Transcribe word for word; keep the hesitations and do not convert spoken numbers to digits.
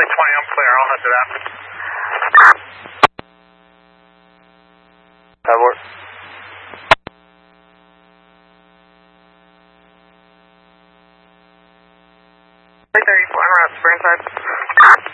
Charlie twenty, I'm clear. I'll head to that. That works. three thirty-four, en route to Burnside.